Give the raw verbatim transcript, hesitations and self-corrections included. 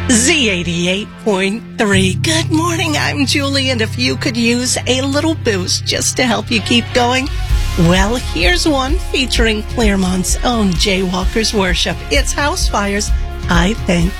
Z eighty-eight point three. Good morning, I'm Julie, and if you could use a little boost just to help you keep going, well, here's one featuring Clearmont's own Jaywalkers Worship. It's House Fires, I Think.